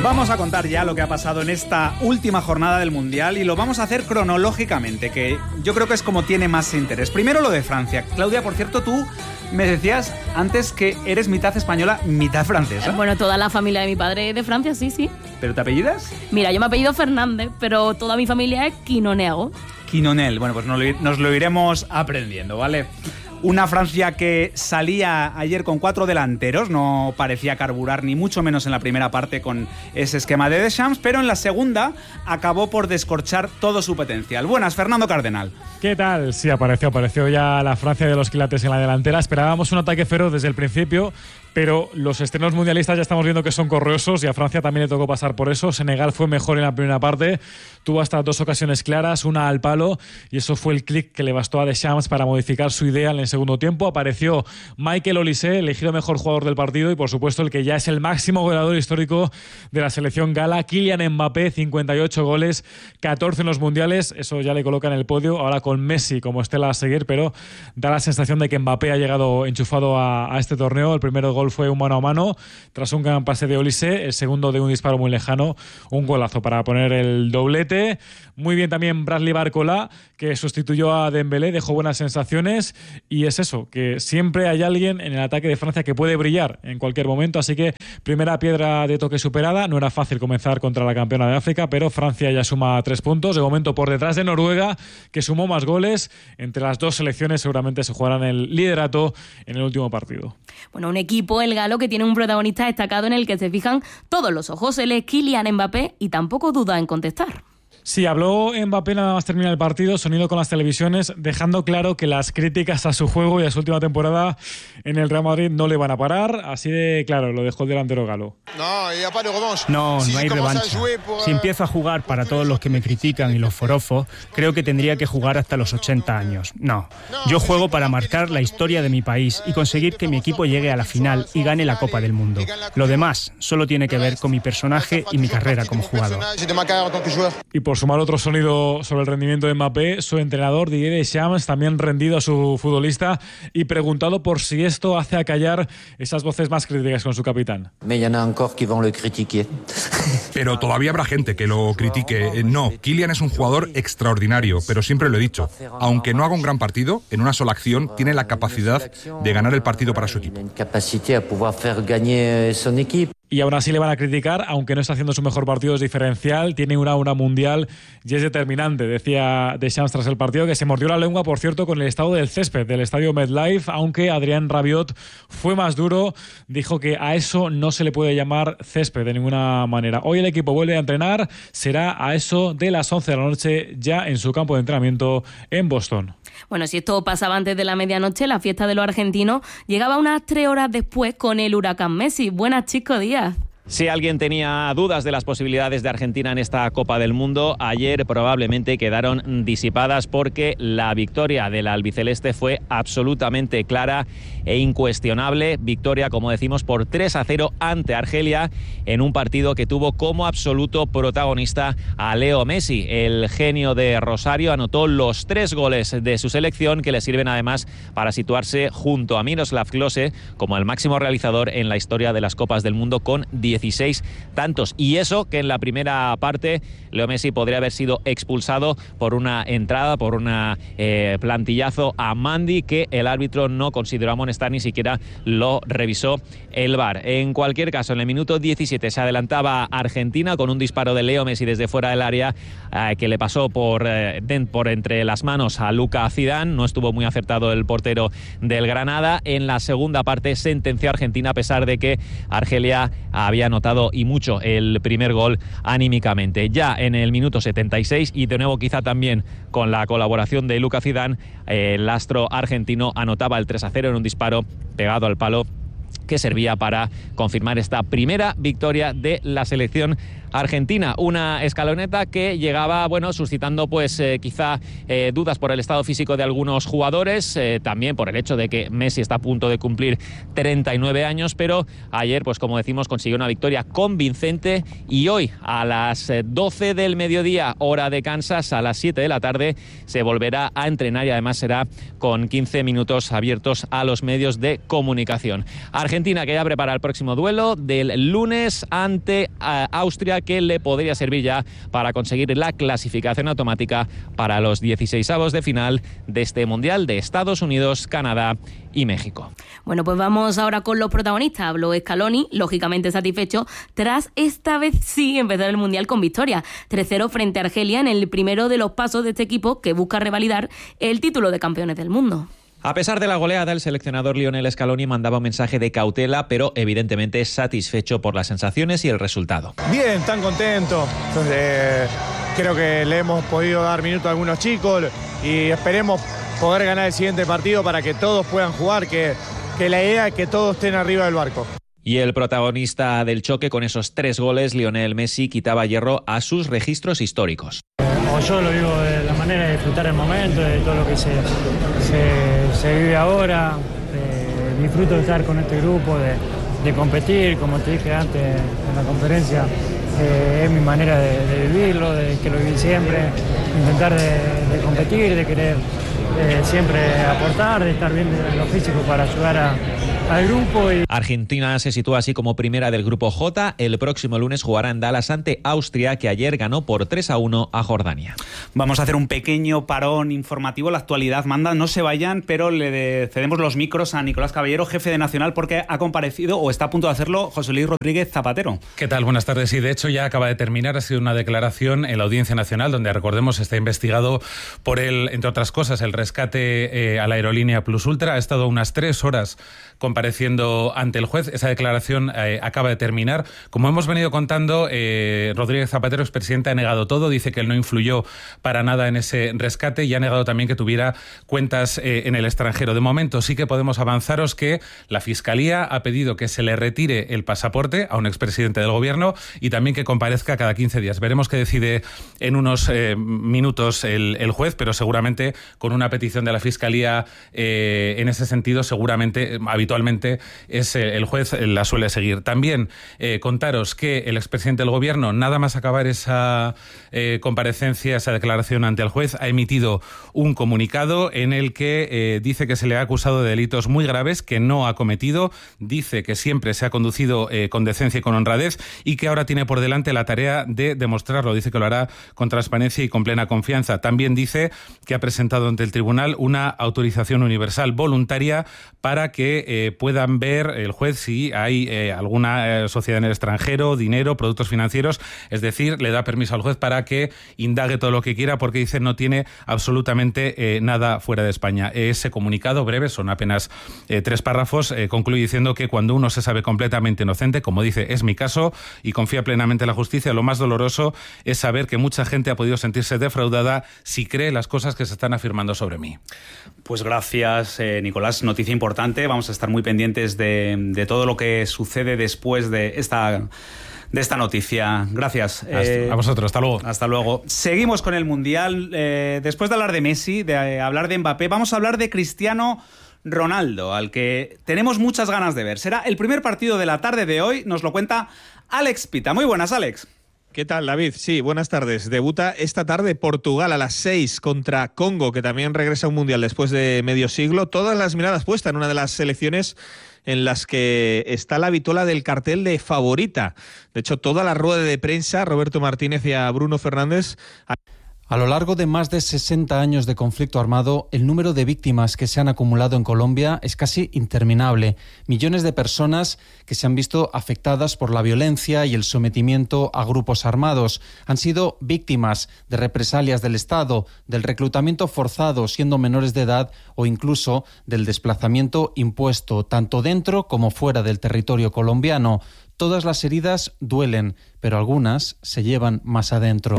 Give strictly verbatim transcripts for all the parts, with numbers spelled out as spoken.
Vamos a contar ya lo que ha pasado en esta última jornada del Mundial y lo vamos a hacer cronológicamente, que yo creo que es como tiene más interés. Primero lo de Francia. Claudia, por cierto, tú me decías antes que eres mitad española, mitad francesa. Bueno, toda la familia de mi padre es de Francia, sí, sí. ¿Pero te apellidas? Mira, yo me apellido Fernández, pero toda mi familia es Quinoneago. Quinonel. Bueno, pues nos lo, nos lo iremos aprendiendo, ¿vale? Una Francia que salía ayer con cuatro delanteros, no parecía carburar ni mucho menos en la primera parte con ese esquema de Deschamps, pero en la segunda acabó por descorchar todo su potencial. Buenas, Fernando Cardenal. ¿Qué tal? Sí, apareció, apareció ya la Francia de los quilates en la delantera. Esperábamos un ataque feroz desde el principio, pero los estrenos mundialistas ya estamos viendo que son correosos y a Francia también le tocó pasar por eso. Senegal fue mejor en la primera parte, tuvo hasta dos ocasiones claras, una al palo, y eso fue el clic que le bastó a Deschamps para modificar su idea en el segundo tiempo. Apareció Michael Olise, elegido mejor jugador del partido, y por supuesto el que ya es el máximo goleador histórico de la selección gala, Kylian Mbappé, cincuenta y ocho goles, catorce en los mundiales, eso ya le coloca en el podio, ahora con Messi como estela a seguir, pero da la sensación de que Mbappé ha llegado enchufado a, a este torneo. El primer gol fue un mano a mano tras un gran pase de Olise, el segundo de un disparo muy lejano, un golazo para poner el doblete. Muy bien también Bradley Barcola, que sustituyó a Dembélé, dejó buenas sensaciones, y es eso, que siempre hay alguien en el ataque de Francia que puede brillar en cualquier momento, así que primera piedra de toque superada. No era fácil comenzar contra la campeona de África, pero Francia ya suma tres puntos, de momento por detrás de Noruega, que sumó más goles. Entre las dos selecciones seguramente se jugarán el liderato en el último partido. Bueno, un equipo, el galo, que tiene un protagonista destacado en el que se fijan todos los ojos. Él es Kylian Mbappé y tampoco duda en contestar. Sí, habló Mbappé nada más terminar el partido, sonido con las televisiones, dejando claro que las críticas a su juego y a su última temporada en el Real Madrid no le van a parar. Así de claro, lo dejó el delantero galo. No, no hay revancha. Si empiezo a jugar para todos los que me critican y los forofos, creo que tendría que jugar hasta los ochenta años. No, yo juego para marcar la historia de mi país y conseguir que mi equipo llegue a la final y gane la Copa del Mundo. Lo demás solo tiene que ver con mi personaje y mi carrera como jugador. Y por sumar otro sonido sobre el rendimiento de Mbappé, su entrenador Didier Deschamps también rendido a su futbolista y preguntado por si esto hace acallar esas voces más críticas con su capitán. Pero todavía habrá gente que lo critique. No, Kylian es un jugador extraordinario, pero siempre lo he dicho, aunque no haga un gran partido, en una sola acción tiene la capacidad de ganar el partido para su equipo. Y aún así le van a criticar, aunque no está haciendo su mejor partido, es diferencial, tiene una aura mundial y es determinante, decía Deschamps tras el partido, que se mordió la lengua, por cierto, con el estado del césped del estadio MetLife, aunque Adrien Rabiot fue más duro, dijo que a eso no se le puede llamar césped de ninguna manera. Hoy el equipo vuelve a entrenar, será a eso de las once de la noche ya en su campo de entrenamiento en Boston. Bueno, si esto pasaba antes de la medianoche, la fiesta de los argentinos llegaba unas tres horas después con el huracán Messi. Buenas, Chico Díaz. Si alguien tenía dudas de las posibilidades de Argentina en esta Copa del Mundo, ayer probablemente quedaron disipadas porque la victoria del albiceleste fue absolutamente clara e incuestionable. Victoria, como decimos, por tres a cero ante Argelia en un partido que tuvo como absoluto protagonista a Leo Messi. El genio de Rosario anotó los tres goles de su selección, que le sirven además para situarse junto a Miroslav Klose como el máximo realizador en la historia de las Copas del Mundo con dieciséis tantos. Y eso que en la primera parte Leo Messi podría haber sido expulsado por una entrada, por un eh, plantillazo a Mandi, que el árbitro no consideró amonestar, ni siquiera lo revisó el V A R. En cualquier caso, en el minuto diecisiete se adelantaba Argentina con un disparo de Leo Messi desde fuera del área eh, que le pasó por, eh, de, por entre las manos a Luka Zidane. No estuvo muy acertado el portero del Granada. En la segunda parte sentenció a Argentina, a pesar de que Argelia había anotado y mucho el primer gol anímicamente. Ya en el minuto setenta y seis, y de nuevo quizá también con la colaboración de Luka Zidane, eh, el astro argentino anotaba el tres a cero en un disparo pegado al palo que servía para confirmar esta primera victoria de la selección Argentina. Una escaloneta que llegaba, bueno, suscitando pues eh, quizá eh, dudas por el estado físico de algunos jugadores, eh, también por el hecho de que Messi está a punto de cumplir treinta y nueve años, pero ayer, pues como decimos, consiguió una victoria convincente y hoy a las doce del mediodía, hora de Kansas, a las siete de la tarde, se volverá a entrenar y además será con quince minutos abiertos a los medios de comunicación. Argentina que ya prepara el próximo duelo del lunes ante uh, Austria, que le podría servir ya para conseguir la clasificación automática para los dieciseisavos de final de este Mundial de Estados Unidos, Canadá y México. Bueno, pues vamos ahora con los protagonistas. Habló Scaloni, lógicamente satisfecho, tras esta vez sí empezar el Mundial con victoria. tres cero frente a Argelia en el primero de los pasos de este equipo que busca revalidar el título de campeones del mundo. A pesar de la goleada, el seleccionador Lionel Scaloni mandaba un mensaje de cautela, pero evidentemente satisfecho por las sensaciones y el resultado. Bien, tan contento. Eh, creo que le hemos podido dar minutos a algunos chicos y esperemos poder ganar el siguiente partido para que todos puedan jugar, que, que la idea es que todos estén arriba del barco. Y el protagonista del choque con esos tres goles, Lionel Messi, quitaba hierro a sus registros históricos. O yo lo digo de la manera de disfrutar el momento, de todo lo que se, se, se vive ahora. Eh, disfruto de estar con este grupo, de, de competir, como te dije antes en la conferencia. Eh, es mi manera de, de vivirlo, de que lo viví siempre, intentar de, de competir, de querer eh, siempre aportar, de estar bien en lo físico para ayudar a, al grupo. Y... Argentina se sitúa así como primera del grupo J. El próximo lunes jugará en Dallas ante Austria, que ayer ganó por tres a uno a Jordania. Vamos a hacer un pequeño parón informativo. La actualidad manda, no se vayan, pero le cedemos los micros a Nicolás Caballero, jefe de Nacional, porque ha comparecido o está a punto de hacerlo José Luis Rodríguez Zapatero. ¿Qué tal? Buenas tardes. Sí, de hecho ya acaba de terminar. Ha sido una declaración en la Audiencia Nacional, donde, recordemos, está investigado por el, entre otras cosas, el rescate eh, a la aerolínea Plus Ultra. Ha estado unas tres horas compareciendo ante el juez. Esa declaración eh, acaba de terminar. Como hemos venido contando, eh, Rodríguez Zapatero, expresidente, ha negado todo. Dice que él no influyó para nada en ese rescate y ha negado también que tuviera cuentas eh, en el extranjero. De momento sí que podemos avanzaros que la Fiscalía ha pedido que se le retire el pasaporte a un expresidente del Gobierno y también que comparezca cada quince días. Veremos qué decide en unos eh, minutos el, el juez, pero seguramente con una petición de la Fiscalía eh, en ese sentido, seguramente, habitualmente, es eh, el juez eh, la suele seguir. También eh, contaros que el expresidente del Gobierno, nada más acabar esa eh, comparecencia, esa declaración ante el juez, ha emitido un comunicado en el que eh, dice que se le ha acusado de delitos muy graves que no ha cometido, dice que siempre se ha conducido eh, con decencia y con honradez y que ahora tiene por delante la tarea de demostrarlo. Dice que lo hará con transparencia y con plena confianza. También dice que ha presentado ante el tribunal una autorización universal voluntaria para que eh, puedan ver el juez si hay eh, alguna eh, sociedad en el extranjero, dinero, productos financieros. Es decir, le da permiso al juez para que indague todo lo que quiera, porque dice no tiene absolutamente eh, nada fuera de España. Ese comunicado breve, son apenas eh, tres párrafos, eh, concluye diciendo que cuando uno se sabe completamente inocente, como dice, es mi caso, y confía plenamente en la justicia, lo más doloroso es saber que mucha gente ha podido sentirse defraudada si cree las cosas que se están afirmando sobre mí. Pues gracias, eh, Nicolás. Noticia importante. Vamos a estar muy pendientes de, de todo lo que sucede después de esta... de esta noticia. Gracias. Eh, a vosotros, hasta luego. Hasta luego. Seguimos con el Mundial. Eh, después de hablar de Messi, de eh, hablar de Mbappé, vamos a hablar de Cristiano Ronaldo, al que tenemos muchas ganas de ver. Será el primer partido de la tarde de hoy, nos lo cuenta Alex Pita. Muy buenas, Alex. ¿Qué tal, David? Sí, buenas tardes. Debuta esta tarde Portugal a las seis contra Congo, que también regresa a un Mundial después de medio siglo. Todas las miradas puestas en una de las selecciones en las que está la vitola del cartel de favorita. De hecho, toda la rueda de prensa, Roberto Martínez y a Bruno Fernández... A lo largo de más de sesenta años de conflicto armado, el número de víctimas que se han acumulado en Colombia es casi interminable. Millones de personas que se han visto afectadas por la violencia y el sometimiento a grupos armados han sido víctimas de represalias del Estado, del reclutamiento forzado siendo menores de edad o incluso del desplazamiento impuesto tanto dentro como fuera del territorio colombiano. Todas las heridas duelen, pero algunas se llevan más adentro.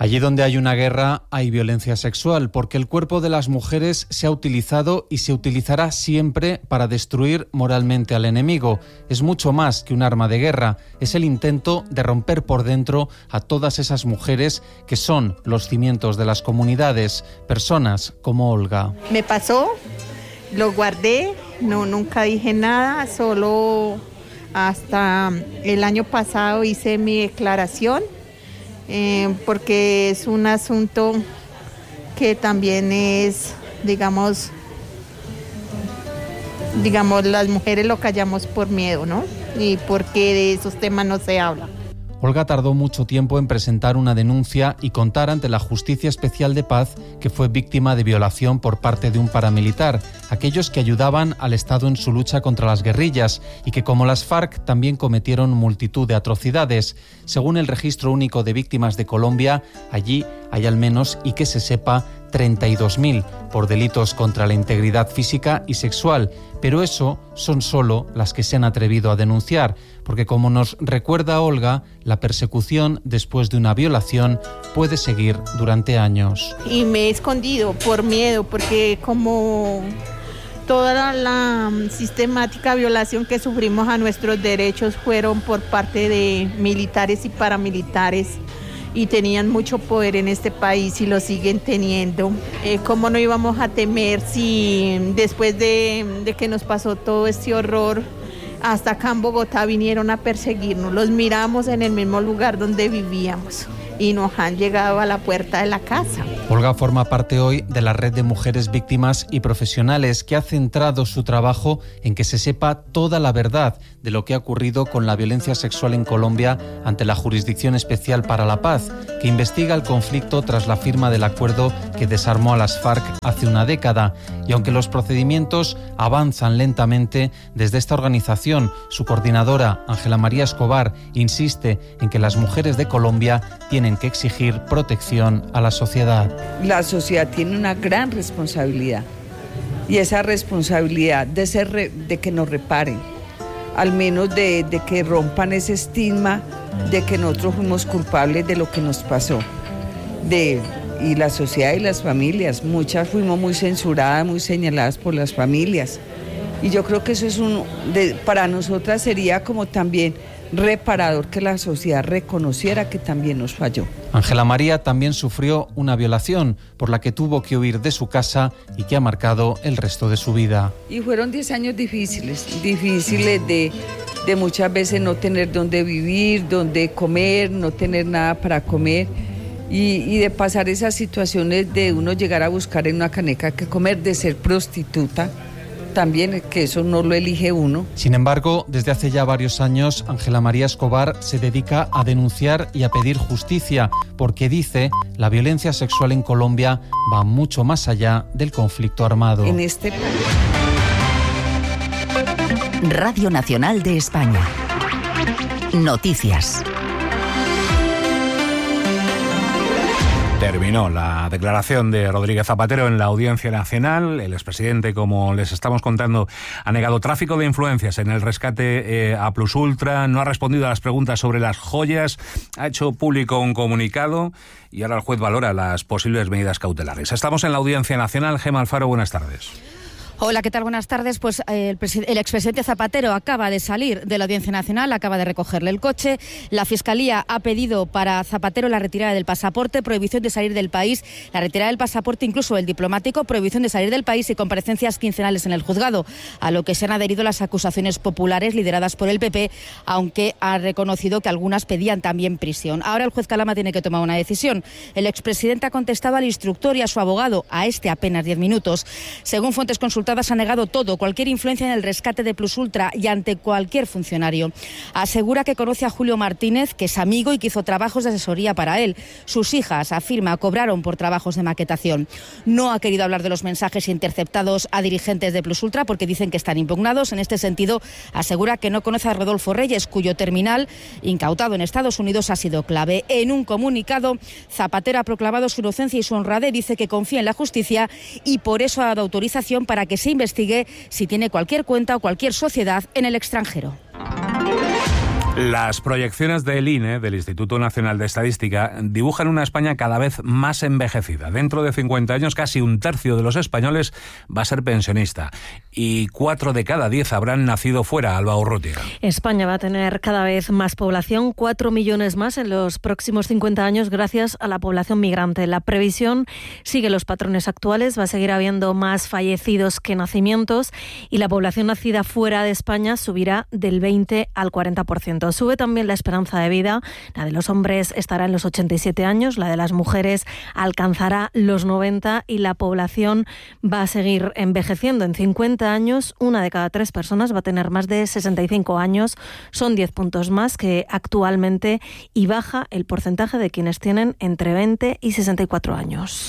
Allí donde hay una guerra hay violencia sexual, porque el cuerpo de las mujeres se ha utilizado y se utilizará siempre para destruir moralmente al enemigo. Es mucho más que un arma de guerra, es el intento de romper por dentro a todas esas mujeres que son los cimientos de las comunidades, personas como Olga. Me pasó, lo guardé, no, nunca dije nada, solo hasta el año pasado hice mi declaración. Eh, porque es un asunto que también es, digamos, digamos, las mujeres lo callamos por miedo, ¿no? Y porque de esos temas no se habla. Olga tardó mucho tiempo en presentar una denuncia y contar ante la Justicia Especial de Paz que fue víctima de violación por parte de un paramilitar, aquellos que ayudaban al Estado en su lucha contra las guerrillas y que, como las FARC, también cometieron multitud de atrocidades. Según el Registro Único de Víctimas de Colombia, allí hay al menos, y que se sepa, treinta y dos mil por delitos contra la integridad física y sexual, pero eso son solo las que se han atrevido a denunciar, porque como nos recuerda Olga, la persecución después de una violación puede seguir durante años. Y me he escondido por miedo, porque como toda la sistemática violación que sufrimos a nuestros derechos fueron por parte de militares y paramilitares, y tenían mucho poder en este país y lo siguen teniendo. Eh, ¿Cómo no íbamos a temer si después de, de que nos pasó todo este horror, hasta acá en Bogotá vinieron a perseguirnos? Los miramos en el mismo lugar donde vivíamos y nos han llegado a la puerta de la casa. Olga forma parte hoy de la red de mujeres víctimas y profesionales que ha centrado su trabajo en que se sepa toda la verdad de lo que ha ocurrido con la violencia sexual en Colombia ante la Jurisdicción Especial para la Paz, que investiga el conflicto tras la firma del acuerdo que desarmó a las FARC hace una década. Y aunque los procedimientos avanzan lentamente, desde esta organización, su coordinadora, Ángela María Escobar, insiste en que las mujeres de Colombia tienen que exigir protección a la sociedad. La sociedad tiene una gran responsabilidad, y esa responsabilidad de, ser re, de que nos reparen, al menos de, de que rompan ese estigma de que nosotros fuimos culpables de lo que nos pasó. De, y la sociedad y las familias, muchas fuimos muy censuradas, muy señaladas por las familias. Y yo creo que eso es un, de, para nosotras sería como también reparador que la sociedad reconociera que también nos falló. Ángela María también sufrió una violación por la que tuvo que huir de su casa y que ha marcado el resto de su vida. Y fueron diez años difíciles, difíciles de, de muchas veces no tener dónde vivir, dónde comer, no tener nada para comer. Y, y de pasar esas situaciones de uno llegar a buscar en una caneca que comer, de ser prostituta, también, que eso no lo elige uno. Sin embargo, desde hace ya varios años, Ángela María Escobar se dedica a denunciar y a pedir justicia, porque dice, la violencia sexual en Colombia va mucho más allá del conflicto armado. En este Radio Nacional de España. Noticias. Terminó la declaración de Rodríguez Zapatero en la Audiencia Nacional. El expresidente, como les estamos contando, ha negado tráfico de influencias en el rescate eh, a Plus Ultra, no ha respondido a las preguntas sobre las joyas, ha hecho público un comunicado y ahora el juez valora las posibles medidas cautelares. Estamos en la Audiencia Nacional. Gemma Alfaro, buenas tardes. Hola, ¿qué tal? Buenas tardes. Pues eh, el, presi- el expresidente Zapatero acaba de salir de la Audiencia Nacional, acaba de recogerle el coche. La Fiscalía ha pedido para Zapatero la retirada del pasaporte, prohibición de salir del país, la retirada del pasaporte, incluso el diplomático, prohibición de salir del país y comparecencias quincenales en el juzgado, a lo que se han adherido las acusaciones populares lideradas por el P P, aunque ha reconocido que algunas pedían también prisión. Ahora el juez Calama tiene que tomar una decisión. El expresidente ha contestado al instructor y a su abogado, a este apenas diez minutos. Según fuentes consultadas, ha negado todo, cualquier influencia en el rescate de Plus Ultra y ante cualquier funcionario. Asegura que conoce a Julio Martínez, que es amigo y que hizo trabajos de asesoría para él. Sus hijas, afirma, cobraron por trabajos de maquetación. No ha querido hablar de los mensajes interceptados a dirigentes de Plus Ultra porque dicen que están impugnados. En este sentido, asegura que no conoce a Rodolfo Reyes, cuyo terminal, incautado en Estados Unidos, ha sido clave. En un comunicado, Zapatero ha proclamado su inocencia y su honradez, dice que confía en la justicia y por eso ha dado autorización para que se investigue si tiene cualquier cuenta o cualquier sociedad en el extranjero. Las proyecciones del I N E, del Instituto Nacional de Estadística, dibujan una España cada vez más envejecida. Dentro de cincuenta años, casi un tercio de los españoles va a ser pensionista y cuatro de cada diez habrán nacido fuera. Alba Urrutia. España va a tener cada vez más población, cuatro millones más en los próximos cincuenta años gracias a la población migrante. La previsión sigue los patrones actuales, va a seguir habiendo más fallecidos que nacimientos y la población nacida fuera de España subirá del veinte al cuarenta por ciento. Sube también la esperanza de vida. La de los hombres estará en los ochenta y siete años, la de las mujeres alcanzará los noventa y la población va a seguir envejeciendo. En cincuenta años, una de cada tres personas va a tener más de sesenta y cinco años. Son diez puntos más que actualmente y baja el porcentaje de quienes tienen entre veinte y sesenta y cuatro años.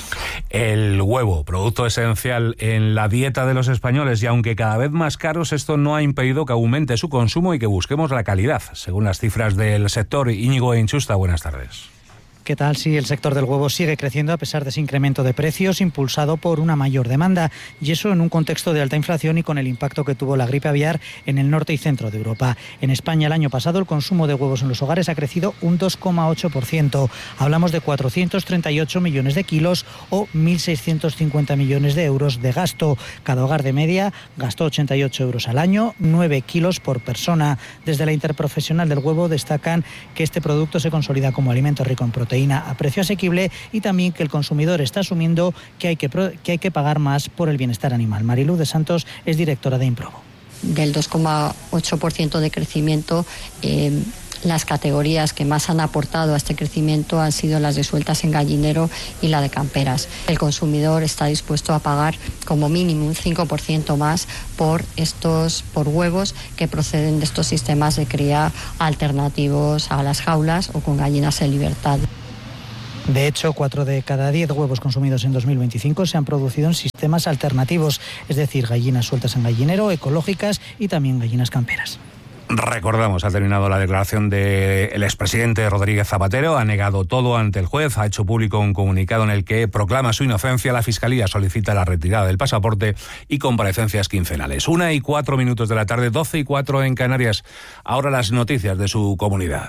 El huevo, producto esencial en la dieta de los españoles, y aunque cada vez más caros, esto no ha impedido que aumente su consumo y que busquemos la calidad. Según las cifras del sector, Íñigo Inchusta, buenas tardes. ¿Qué tal? Sí, el sector del huevo sigue creciendo a pesar de ese incremento de precios impulsado por una mayor demanda, y eso en un contexto de alta inflación y con el impacto que tuvo la gripe aviar en el norte y centro de Europa. En España el año pasado el consumo de huevos en los hogares ha crecido un dos coma ocho por ciento. Hablamos de cuatrocientos treinta y ocho millones de kilos o mil seiscientos cincuenta millones de euros de gasto. Cada hogar de media gastó ochenta y ocho euros al año, nueve kilos por persona. Desde la Interprofesional del Huevo destacan que este producto se consolida como alimento rico en proteínas a precio asequible y también que el consumidor está asumiendo que hay que, que hay que pagar más por el bienestar animal. Mariluz de Santos es directora de Improbo. Del dos coma ocho por ciento de crecimiento, eh, las categorías que más han aportado a este crecimiento han sido las de sueltas en gallinero y la de camperas. El consumidor está dispuesto a pagar como mínimo un cinco por ciento más por estos por huevos que proceden de estos sistemas de cría alternativos a las jaulas o con gallinas en libertad. De hecho, cuatro de cada diez huevos consumidos en dos mil veinticinco se han producido en sistemas alternativos, es decir, gallinas sueltas en gallinero, ecológicas y también gallinas camperas. Recordamos, ha terminado la declaración del expresidente Rodríguez Zapatero, ha negado todo ante el juez, ha hecho público un comunicado en el que proclama su inocencia, la Fiscalía solicita la retirada del pasaporte y comparecencias quincenales. Una y cuatro minutos de la tarde, doce y cuatro en Canarias. Ahora las noticias de su comunidad.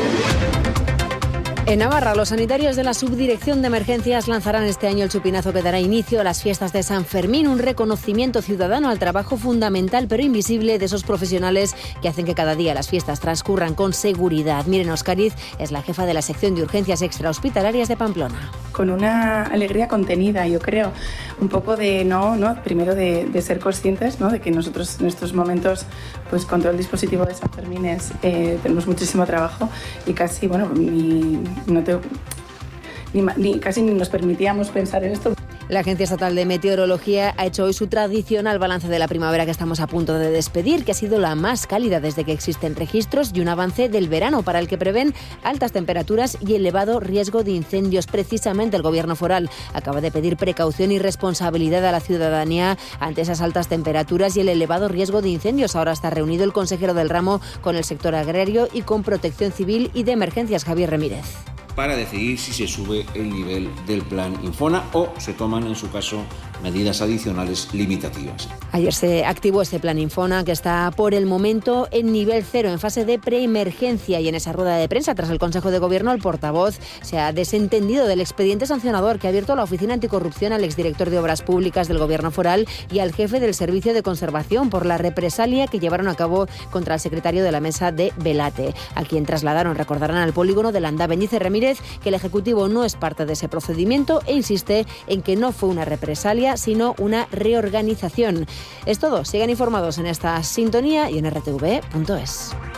En Navarra, los sanitarios de la Subdirección de Emergencias lanzarán este año el chupinazo que dará inicio a las fiestas de San Fermín, un reconocimiento ciudadano al trabajo fundamental pero invisible de esos profesionales que hacen que cada día las fiestas transcurran con seguridad. Miren, Oscariz es la jefa de la sección de urgencias extrahospitalarias de Pamplona. Con una alegría contenida, yo creo, un poco de, no, no primero de, de ser conscientes, ¿no?, de que nosotros en estos momentos, pues con todo el dispositivo de San Fermín eh, tenemos muchísimo trabajo y casi, bueno, ni... No te, ni, ni, casi ni nos permitíamos pensar en esto. La Agencia Estatal de Meteorología ha hecho hoy su tradicional balance de la primavera que estamos a punto de despedir, que ha sido la más cálida desde que existen registros, y un avance del verano para el que prevén altas temperaturas y elevado riesgo de incendios. Precisamente el Gobierno foral acaba de pedir precaución y responsabilidad a la ciudadanía ante esas altas temperaturas y el elevado riesgo de incendios. Ahora está reunido el consejero del ramo con el sector agrario y con Protección Civil y de Emergencias, Javier Remírez, para decidir si se sube el nivel del plan Infona o se toman, en su caso, medidas adicionales limitativas. Ayer se activó este plan Infona, que está por el momento en nivel cero, en fase de preemergencia, y en esa rueda de prensa tras el Consejo de Gobierno el portavoz se ha desentendido del expediente sancionador que ha abierto la Oficina Anticorrupción al exdirector de Obras Públicas del Gobierno foral y al jefe del Servicio de Conservación por la represalia que llevaron a cabo contra el secretario de la Mesa de Belate, a quien trasladaron, recordarán, al polígono de Landave. Dice Remírez que el Ejecutivo no es parte de ese procedimiento e insiste en que no fue una represalia, sino una reorganización. Es todo. Sigan informados en esta sintonía y en r t v punto es.